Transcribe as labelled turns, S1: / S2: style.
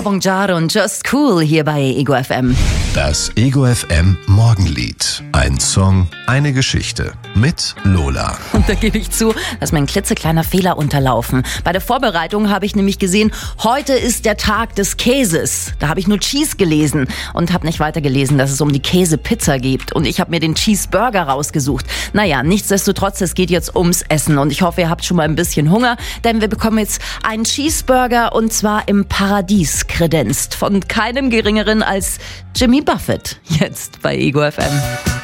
S1: Avantgarde und Just Cool hier bei Ego FM.
S2: Das Ego FM Morgenlied. Ein Song, eine Geschichte mit Lola.
S1: Und da gebe ich zu, dass mir ein klitzekleiner Fehler unterlaufen. Bei der Vorbereitung habe ich nämlich gesehen, heute ist der Tag des Käses. Da habe ich nur Cheese gelesen und habe nicht weiter gelesen, dass es um die Käsepizza geht. Und ich habe mir den Cheeseburger rausgesucht. Naja, nichtsdestotrotz, es geht jetzt ums Essen. Und ich hoffe, ihr habt schon mal ein bisschen Hunger, denn wir bekommen jetzt einen Cheeseburger und zwar im Paradies kredenzt. Von keinem Geringeren als Jimmy Buffett. Jetzt bei Ego FM.